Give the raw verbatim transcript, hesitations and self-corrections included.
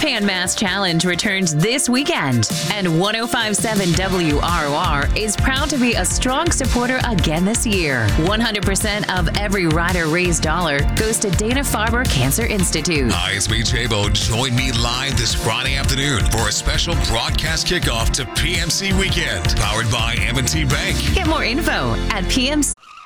Can Mass Challenge returns this weekend, and one oh five point seven W R O R is proud to be a strong supporter again this year. one hundred percent of every rider raised dollar goes to Dana-Farber Cancer Institute. Hi, it's me, Chabo. Join me live this Friday afternoon for a special broadcast kickoff to P M C Weekend, powered by M and T Bank. Get more info at P M C.